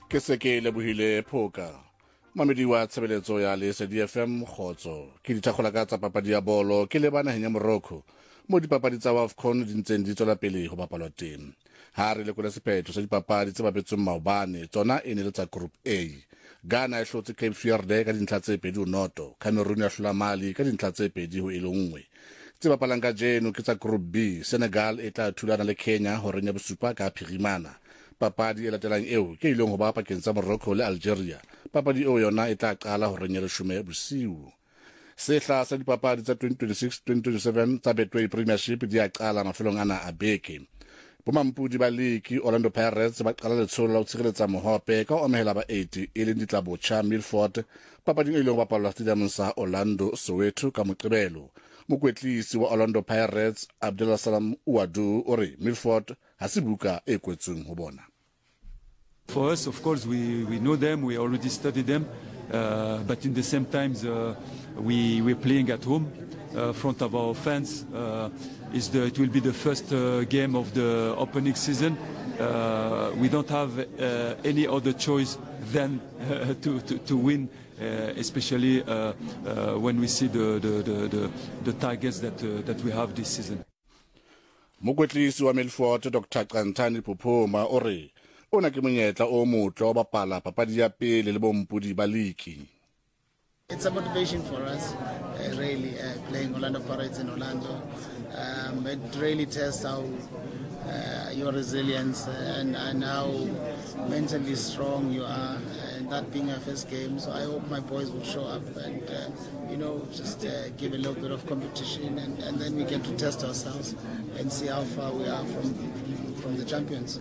ke se ke lebohile phoka mamedi wa tshebeletso ya Lesedi FM Khotso ke dithagola ka tsa papadi ya bolo ke le bana henya Morocco mo dipapadi tsa AFCON di ntseng di tswela pele go bapalwa teng ha re le kula sephetho sa dipapadi tse babetsweng maobane tsona e ne le tsa Group A. Ghana e hlotse Cape Verde ka dintlha tse 2-0, Cameroon ya hlola Mali ka dintlha tse 2-1. Tse bapalang ka jeno ke tsa Group B, Senegal e tla thulana le Kenya ho renya bosupa ka phirimana. Papadi e latelang eo ke ileng ho ba pakeng tsa Morocco le Algeria. Papadi eo yona e tla qala ho renya leshome bosiu. Sehla sa dipapadi tsa 2026-2027 tsa Betway Premiership di a qala mafelong ana a beke. Bomampudi ba league Orlando Pirates ba qala letsholo la ho tshireletsa mohope ka o amehela ba 80 e leng ditlabotjha Milford papading e ileng ba palla stadium sa Orlando Soweto ka Moqebelo. Mokwetlisi wa Orlando Pirates Abdullah Salam Ouadou ore Milford ha se buka e kwetsweng ho bona. For us, of course, we know them, we already studied them, but in the same time, we're playing at home, front of our fans. It will be the first game of the opening season. We don't have any other choice than to win, especially when we see the targets that we have this season. Mokwetlisi wa Milford Dr. Qanthani Phuphuma ore ona ke monyetla o motlo wa bapala papadi ya pele le bompudi ba league. It's a motivation for us, really, playing Orlando Pirates in Orlando. It really tests your resilience and how mentally strong you are, and that being our first game. So I hope my boys will show up and, just give a little bit of competition, and then we get to test ourselves and see how far we are from the champions.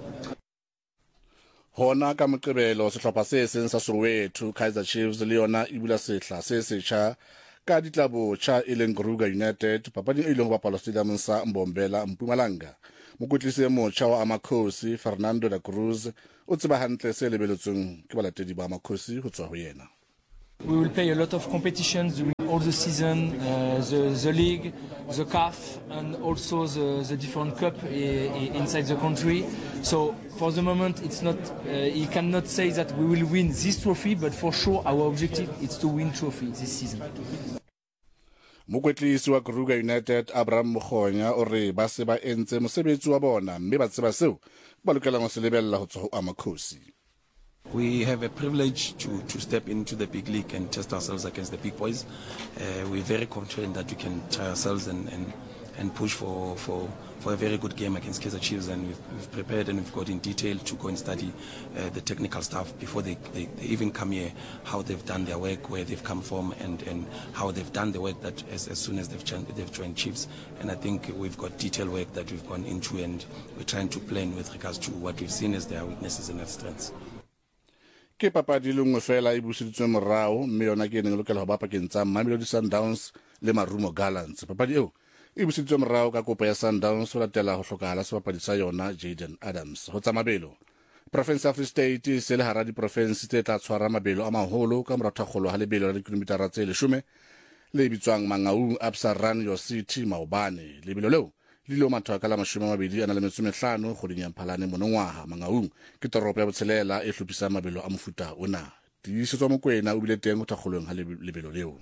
Hona ka Moqebelo sehlopha se seng sa Soweto Kaizer Chiefs le yona e bula sehla se setjha ka ditlabotjha e leng Kruger United papading e ileng ho bapalwa stadium sa Mbombela Mpumalanga. Mokwetlisi e motjha wa Amakhosi Fernando da Cruz o tseba hantle se lebeletsweng ke balatedi ba Amakhosi ho tswa ho yena. We will play a lot of competitions during all the season, the league, the CAF, and also the different cup inside the country. So for the moment, it's not. You cannot say that we will win this trophy, but for sure our objective is to win trophy this season. Mokwetlisi wa Kruger United Abraham Mokgonya o re ba se ba entse mosebetsi wa bona mme ba tseba seo ba lokelang ho se lebella ho tswa ho Amakhosi. We have a privilege to step into the big league and test ourselves against the big boys. We're very confident that we can try ourselves and push for a very good game against Kaizer Chiefs, and we've prepared and we've got in detail to go and study the technical stuff before they even come here, how they've done their work, where they've come from, and how they've done the work that as soon as they've joined Chiefs. And I think we've got detailed work that we've gone into, and we're trying to plan with regards to what we've seen as their weaknesses and their strengths. Ke papadi le nngwe fela e busitswe morao mme yona ke neng lokela ho ba pakeng tsa Mamelodi Sundowns le Marumo Gallants. Papadi eo e busitswe morao ka kopo ya Sundowns ho latela ho hlokahala sebapadi sa yona Jaden Adams. Ho tsa mabelo, Province of Free State se le hara diprovince tse tla tshwara mabelo a maholo ka morathakgolo ha lebelo la dikilometara tse 10 le bitswang Mangaung Absa Run Your City maobane. Lebelo leo Lilo mataka la 25 a na le metsomehlano kgoding ya Mphalane monongwaha. Mangaung ke toropo ya botshelela e hlopisa mabelo a mofuta ona. Tiisetso Mokoena o bile teng ho thakgolong ha lebelo leo.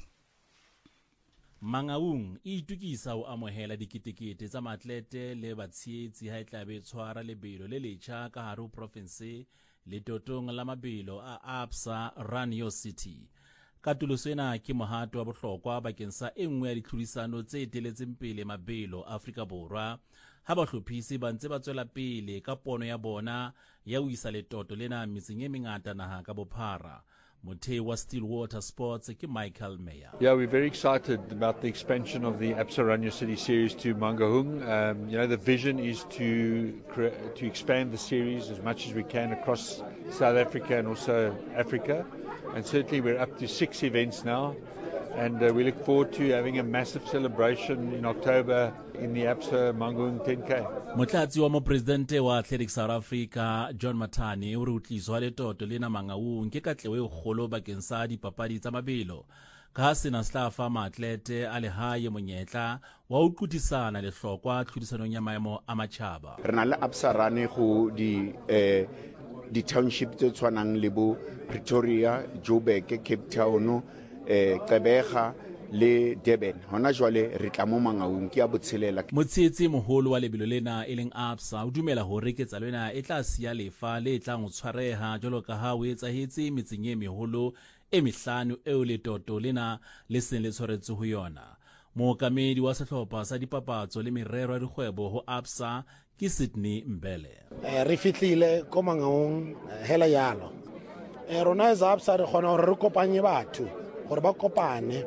Mangaung e itukisa ho amohela diketekete tsa maatlete le batshehetsi ha e tla be tshwara lebelo le letjha ka hare ho province le totong la mabelo a Absa Run Your City. Katoloso ena ke mohato wa bohlokwa bakeng sa e nngwe ya ditlhodisano tse teletseng pele mabelo Afrika Borwa ha bahlophisi ba ntse ba tswela pele ka pono ya bona ya ho isa letoto lena metseng e mengata naha ka bophara. Mothei wa Stillwater Sports ke Michael Meyer. Yeah, we're very excited about the expansion of the Absa Run Your City series to Mangaung. The vision is to expand the series as much as we can across South Africa and also Africa. And certainly we're up to 6 events now. And we look forward to having a massive celebration in October in the Absa Mangaung 10K. Motlatsi wa Mopresidente wa Athletics South Africa John Mathane o re utliswa letoto lena Mangaung ke katleho e kgolo bakeng sa dipapadi tsa mabelo ka sena se tla fa maatlete a lehae monyetla wa ho qutisana le hlokwa tlhodisanong ya maemo a matjhaba. Re na le Absa Run go di di-township tse tshwanang le bo Pretoria, Joburg, Cape Town, Gqeberha le Durban. Hona jwale re tla mo Mangaung ke a botshelela. Motshetsi moholo wa lebelo lena e leng ABSA o dumela hore ketsalo ena e tla siya lefa le tlang ho tshwareha jwalo ka ha o etsahetse metseng e meholo e mehlano eo letoto lena le seng le tshwaretse ho yona. Mookamedi wa sehlopha sa dipapatso le merero ya dikgwebo ho ABSA ke Sydney Mbele. Re fihlile ko Mangaung hela yalo. Rona as ABSA re kgona hore re kopanye batho gore ba kopane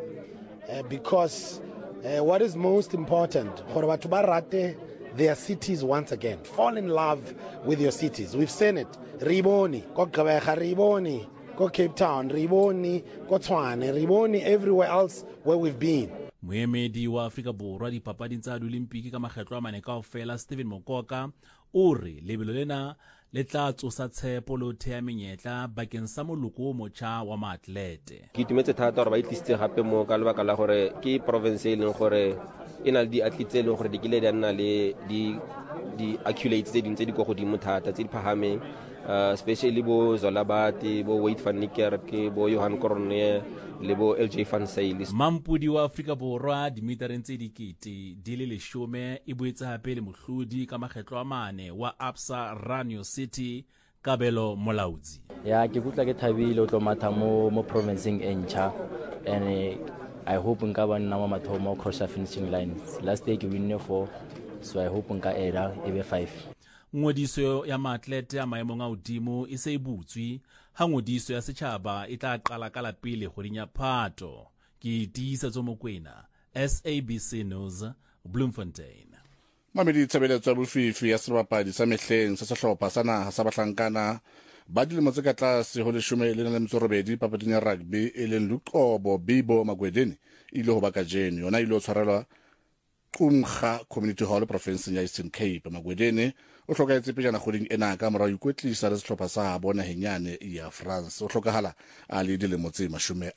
because what is most important gore batho ba rate their cities once again. Fall in love with your cities. We've seen it. Re bone ko Gqeberha, re bone ko Cape Town, re bone ko Tshwane, re bone everywhere else where we've been. Moemedi wa Afrika Borwa dipapading tsa Olimpiki ka makgetlo a mane kaofela Stephen Mokoka o re lebelo lena le tla tsosa tshepo le ho thea menyetla bakeng sa moloko o motjha wa maatlete. Ke itumetse thata gore ba itlisitse gape mo ka lebaka la gore ke province e leng gore e na le di-athletes tse e leng gore di kile di nna le di-acculates tse dintse di kwa godimo thata tse di phahameng, especially bo Zolabati, bo Wade van Niekerk, bo Johan Cronje le bo LJ van Sail. Mampudi wa Afrika Borwa dimitareng tse dikete di le 10 e boetse hape le mohlodi ka makgetlo a mane wa ABSA Run Your City Kabelo Molaudzi. Ya ke kutla ke thabile o tlo matha mo provinceng e ntjha and I hope nka ba nna mo mathomo cross finishing line. Last day ke winne 4, so I hope nka era ebe 5. Ngodiso ya maatlete a maemong a hodimo e se e butswe ha ngodiso ya setjhaba e tla qala ka la pele kgweding ya Phato. Ke Tiisetso Mokoena, SABC News, Bloemfontein. Mamedi tshebeletso ya bofifi ya sebapadi sa mehleng sa sehlopha sa naha sa bahlankana ba dilemo tse ka tlase ho 18 papading ya rugby e leng Luqobo Bibo Magwedeni ile ho baka jeno yona ile ho tshwarelwa Qumga Community Hall province ya Eastern Cape. Magwedeni o hlokahetse pejana kgoding ena ka mora ikwetlisa le sehlopha sa habo naheng ya France. O hlokahala a le dilemo tse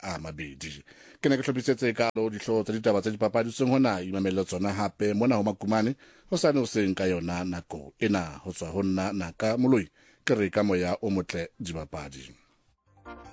20. Ke ne ke hlophisetse kalo dihloho tsa ditaba tsa dipapadi seng hona imamelo tsona hape mona ho Makumane ho sane o seng ka yona nako ena ho tswa ho nna Naka Moloi ke re ka moya o motle dibapadi.